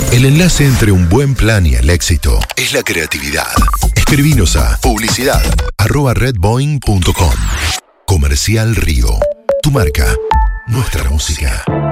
El enlace entre un buen plan y el éxito es la creatividad. Escribinos a publicidad@redboeing.com. Comercial Río. Tu marca, nuestra música.